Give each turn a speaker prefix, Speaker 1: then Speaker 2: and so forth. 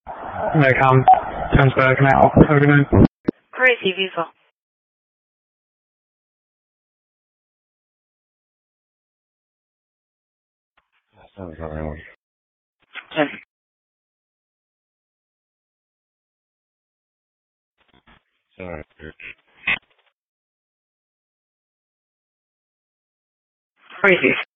Speaker 1: No, come. Transfer now. Have a good night.
Speaker 2: Crazy visa.
Speaker 3: Sorry.
Speaker 2: Crazy.